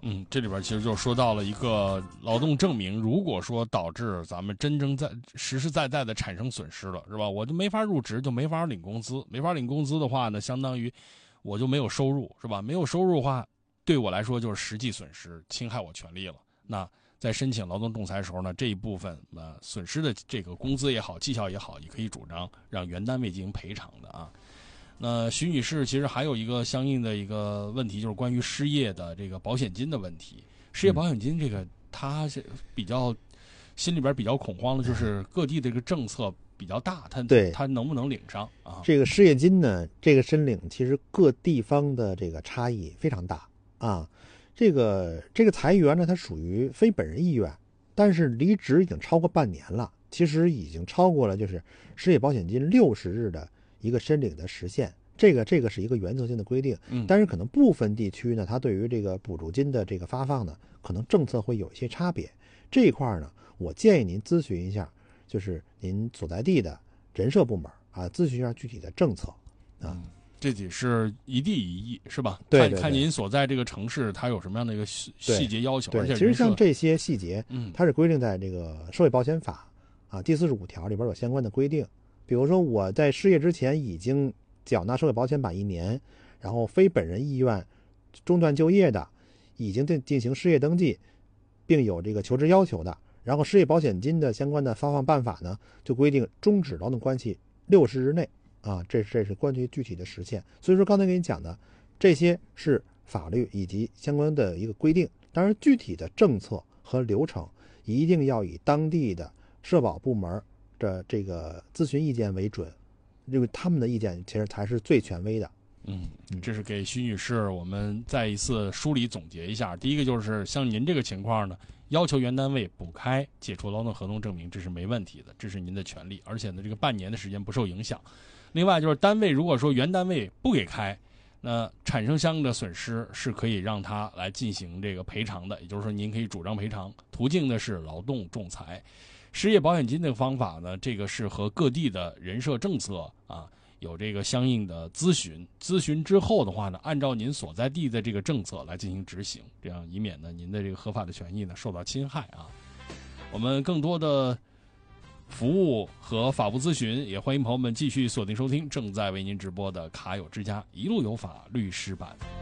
这里边其实就说到了一个劳动证明，如果说导致咱们真正在实实在在的产生损失了，是吧？我就没法入职，就没法领工资，没法领工资的话呢，相当于我就没有收入，是吧？没有收入的话，对我来说就是实际损失，侵害我权利了。那在申请劳动仲裁的时候呢，这一部分损失的这个工资也好，绩效也好，也可以主张让原单位进行赔偿的啊。那徐女士其实还有一个相应的一个问题，就是关于失业的这个保险金的问题。失业保险金这个，她是比较心里边比较恐慌的，就是各地的这个政策比较大，她能不能领上啊？ 这个失业金呢，这个申领其实各地方的这个差异非常大啊。这个裁员呢，它属于非本人意愿，但是离职已经超过半年了，其实已经超过了就是失业保险金60日的一个申领的时限，这个是一个原则性的规定。但是可能部分地区呢，它对于这个补助金的这个发放呢，可能政策会有一些差别。这一块呢，我建议您咨询一下，就是您所在地的人社部门啊，咨询一下具体的政策啊。 这得是一地一议，是吧？ 对， 看您所在这个城市，它有什么样的一个细节要求。 对， 而且其实像这些细节，它是规定在这个社会保险法啊第45条里边有相关的规定。比如说我在失业之前已经缴纳社会保险版1年，然后非本人意愿中断就业的，已经进行失业登记，并有这个求职要求的，然后失业保险金的相关的发放办法呢，就规定终止劳动关系60日内啊，这是关于具体的实现。所以说刚才给你讲的这些是法律以及相关的一个规定，当然具体的政策和流程一定要以当地的社保部门的这个咨询意见为准，因为他们的意见其实才是最权威的。 这是给徐女士我们再一次梳理总结一下。第一个就是像您这个情况呢，要求原单位补开解除劳动合同证明，这是没问题的，这是您的权利，而且呢这个半年的时间不受影响。另外就是单位如果说原单位不给开，那产生相应的损失是可以让他来进行这个赔偿的，也就是说您可以主张赔偿，途径呢是劳动仲裁。失业保险金的方法呢，这个是和各地的人社政策啊有这个相应的咨询之后的话呢，按照您所在地的这个政策来进行执行，这样以免呢您的这个合法的权益呢受到侵害啊。我们更多的服务和法务咨询，也欢迎朋友们继续锁定收听正在为您直播的卡友之家一路有法律师版。